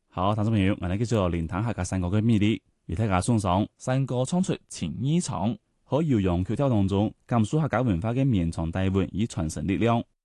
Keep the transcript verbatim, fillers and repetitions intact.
好，聽眾朋友，我哋繼續連談下個山歌嘅魅力，為大家送上山歌唱出情意長，可遙遙曲調當中感受客家文化嘅綿長帶韻與傳承力量。